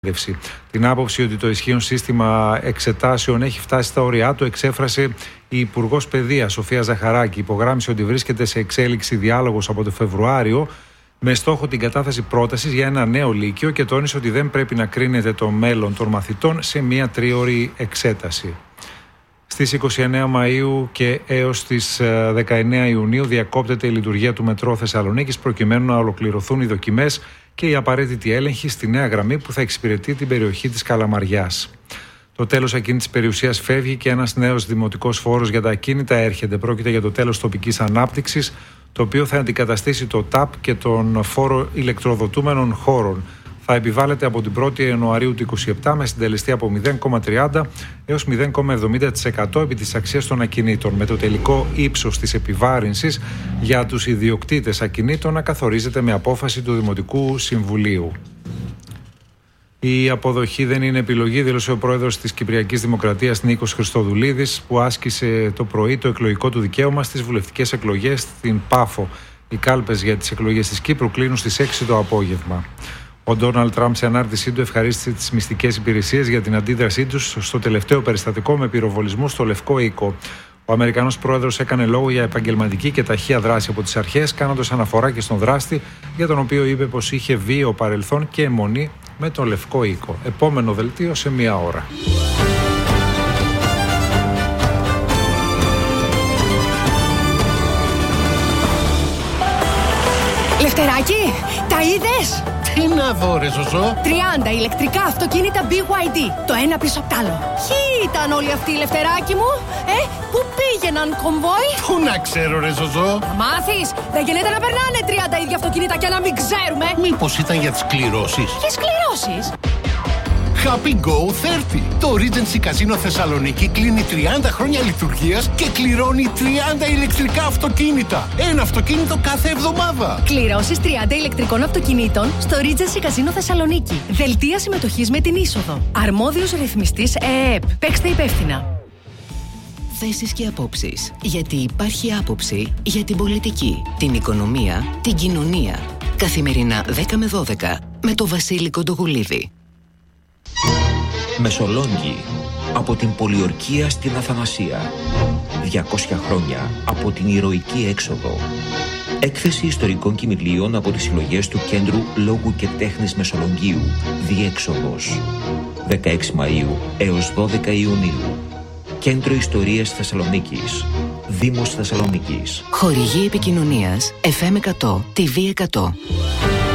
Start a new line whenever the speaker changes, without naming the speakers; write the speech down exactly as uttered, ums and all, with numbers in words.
Την άποψη ότι το ισχύον σύστημα εξετάσεων έχει φτάσει στα όρια του εξέφρασε η Υπουργός Παιδείας Σοφία Ζαχαράκη. Υπογράμμισε ότι βρίσκεται σε εξέλιξη διάλογος από το Φεβρουάριο με στόχο την κατάθεση πρότασης για ένα νέο λύκειο και τόνισε ότι δεν πρέπει να κρίνεται το μέλλον των μαθητών σε μία τρίωρη εξέταση. Στις είκοσι εννέα Μαΐου και έως τις δεκαεννέα Ιουνίου διακόπτεται η λειτουργία του Μετρό Θεσσαλονίκης προκειμένου να ολοκληρωθούν οι δοκιμές και η απαραίτητη έλεγχη στη νέα γραμμή που θα εξυπηρετεί την περιοχή της Καλαμαριάς. Το τέλος ακίνητης περιουσίας φεύγει και ένας νέος δημοτικός φόρος για τα ακίνητα έρχεται. Πρόκειται για το τέλος τοπικής ανάπτυξης, το οποίο θα αντικαταστήσει το ΤΑΠ και τον φόρο ηλεκτροδοτούμενων χώρων. Θα επιβάλλεται από την πρώτη Ιανουαρίου του είκοσι επτά με συντελεστή από μηδέν κόμμα τριάντα έως μηδέν κόμμα εβδομήντα τοις εκατό επί της αξίας των ακινήτων, με το τελικό ύψος της επιβάρυνσης για τους ιδιοκτήτες ακινήτων να καθορίζεται με απόφαση του Δημοτικού Συμβουλίου. Η αποδοχή δεν είναι επιλογή, δήλωσε ο πρόεδρος της Κυπριακής Δημοκρατίας Νίκος Χριστοδουλίδης, που άσκησε το πρωί το εκλογικό του δικαίωμα στις βουλευτικές εκλογές στην Πάφο. Οι κάλπες για τις εκλογές της Κύπρου κλείνουν στις έξι το απόγευμα. Ο Ντόναλντ Τραμπ σε ανάρτησή του ευχαρίστησε τις μυστικές υπηρεσίες για την αντίδρασή τους στο τελευταίο περιστατικό με πυροβολισμού στο Λευκό Οίκο. Ο Αμερικανός πρόεδρος έκανε λόγο για επαγγελματική και ταχεία δράση από τις αρχές, κάνοντας αναφορά και στον δράστη, για τον οποίο είπε πως είχε βίαιο παρελθόν και αιμονή με τον Λευκό Οίκο. Επόμενο δελτίο σε μία ώρα.
Λευτεράκι, τα είδες?
Τι να δω ρε Ζωζό?
τριάντα ηλεκτρικά αυτοκίνητα μπι γουάι ντι, το ένα πίσω απ' τ' άλλο. Ποιοι ήταν όλοι αυτοί, Λευτεράκι μου? Ε, πού πήγαιναν, κομβόι?
Πού να ξέρω ρε Ζωζό?
Θα μάθεις, δεν γίνεται να περνάνε τριάντα ίδια αυτοκίνητα και να μην ξέρουμε.
Μήπως ήταν για τις κληρώσεις?
Ποιες κληρώσεις?
Happy Go τριάντα. Το Regency Casino Θεσσαλονίκη κλείνει τριάντα χρόνια λειτουργίας και κληρώνει τριάντα ηλεκτρικά αυτοκίνητα. Ένα αυτοκίνητο κάθε εβδομάδα.
Κληρώσεις τριάντα ηλεκτρικών αυτοκινήτων στο Regency Casino Θεσσαλονίκη. Δελτία συμμετοχής με την είσοδο. Αρμόδιος ρυθμιστής ΕΕΠ. Παίξτε υπεύθυνα.
Θέσεις και απόψεις. Γιατί υπάρχει άποψη για την πολιτική, την οικονομία, την κοινωνία. Καθημερινά δέκα με δώδεκα με το Βασίλη Κοντογουλίδη.
Μεσολόγγι, από την Πολιορκία στην Αθανασία. διακόσια χρόνια από την ηρωική έξοδο. Έκθεση ιστορικών κειμηλίων από τις συλλογές του Κέντρου Λόγου και Τέχνης Μεσολογγίου, Διέξοδος. δεκαέξι Μαΐου έως δώδεκα Ιουνίου. Κέντρο Ιστορίας Θεσσαλονίκης. Δήμος Θεσσαλονίκης.
Χορηγή επικοινωνίας εφ εμ εκατό, τι βι εκατό.